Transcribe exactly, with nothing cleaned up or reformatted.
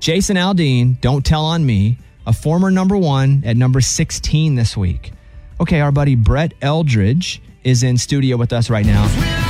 Jason Aldean, Don't Tell on Me, a former number one at number sixteen this week. Okay, our buddy Brett Eldridge is in studio with us right now.